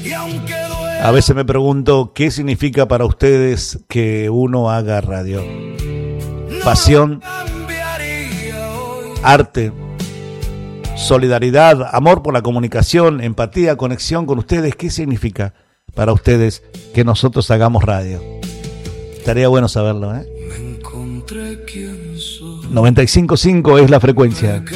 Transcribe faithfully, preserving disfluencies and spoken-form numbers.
A veces me pregunto qué significa para ustedes que uno haga radio. Pasión, arte, solidaridad, amor por la comunicación, empatía, conexión con ustedes. ¿Qué significa para ustedes que nosotros hagamos radio? Estaría bueno saberlo, ¿eh? noventa y cinco punto cinco es la frecuencia.